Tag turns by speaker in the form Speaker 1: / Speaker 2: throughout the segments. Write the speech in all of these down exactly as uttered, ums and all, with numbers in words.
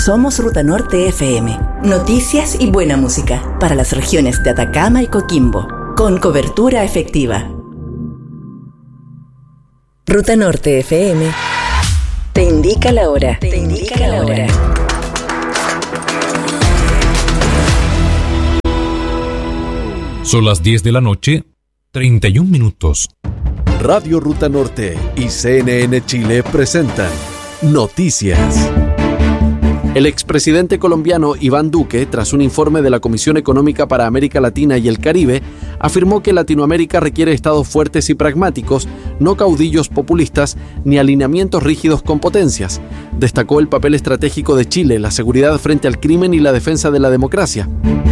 Speaker 1: Somos Ruta Norte F M. Noticias y buena música para las regiones de Atacama y Coquimbo, con cobertura efectiva. Ruta Norte F M te indica la hora. Te indica la hora.
Speaker 2: Son las diez de la noche, treinta y un minutos.
Speaker 3: Radio Ruta Norte y C N N Chile presentan Noticias. El expresidente colombiano Iván Duque, tras un informe de la Comisión Económica para América Latina y el Caribe, afirmó que Latinoamérica requiere estados fuertes y pragmáticos, no caudillos populistas ni alineamientos rígidos con potencias. Destacó el papel estratégico de Chile, la seguridad frente al crimen y la defensa de la democracia.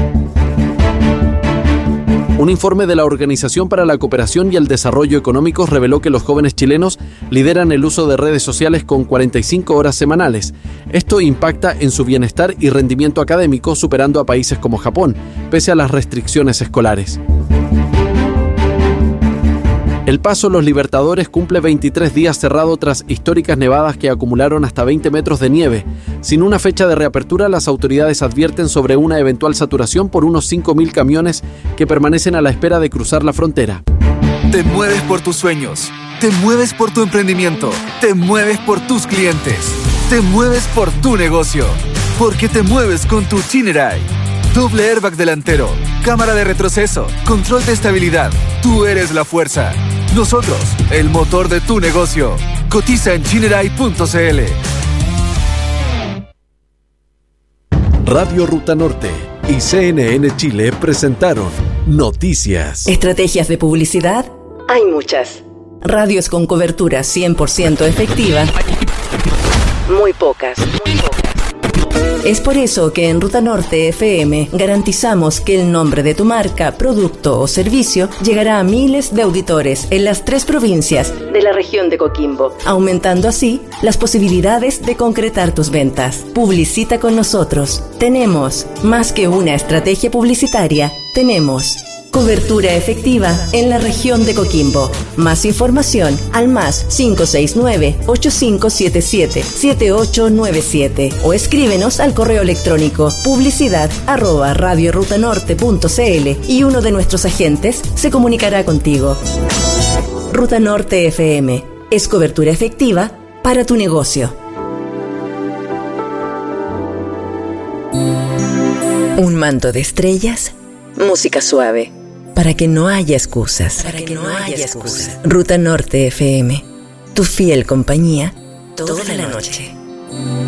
Speaker 3: Un informe de la Organización para la Cooperación y el Desarrollo Económicos reveló que los jóvenes chilenos lideran el uso de redes sociales con cuarenta y cinco horas semanales. Esto impacta en su bienestar y rendimiento académico, superando a países como Japón, pese a las restricciones escolares. El Paso Los Libertadores cumple veintitrés días cerrado tras históricas nevadas que acumularon hasta veinte metros de nieve. Sin una fecha de reapertura, las autoridades advierten sobre una eventual saturación por unos cinco mil camiones que permanecen a la espera de cruzar la frontera.
Speaker 4: Te mueves por tus sueños, te mueves por tu emprendimiento, te mueves por tus clientes, te mueves por tu negocio, porque te mueves con tu Chinerai. Doble airbag delantero, cámara de retroceso, control de estabilidad. Tú eres la fuerza. Nosotros, el motor de tu negocio. Cotiza en chinerai punto c l.
Speaker 3: Radio Ruta Norte y C N N Chile presentaron Noticias.
Speaker 1: ¿Estrategias de publicidad? Hay muchas. Radios con cobertura cien por ciento efectiva. Muy pocas. Muy pocas. Es por eso que en Ruta Norte F M garantizamos que el nombre de tu marca, producto o servicio llegará a miles de auditores en las tres provincias de la región de Coquimbo, aumentando así las posibilidades de concretar tus ventas. Publicita con nosotros. Tenemos más que una estrategia publicitaria, tenemos cobertura efectiva en la región de Coquimbo. Más información al más cinco seis nueve, ocho cinco siete siete, siete ocho nueve siete o escríbenos al correo electrónico publicidad arroba radiorutanorte punto c l y uno de nuestros agentes se comunicará contigo. Ruta Norte F M es cobertura efectiva para tu negocio. Un manto de estrellas, música suave. Para que no haya excusas. Para que no haya excusas. Ruta Norte F M. Tu fiel compañía toda la noche.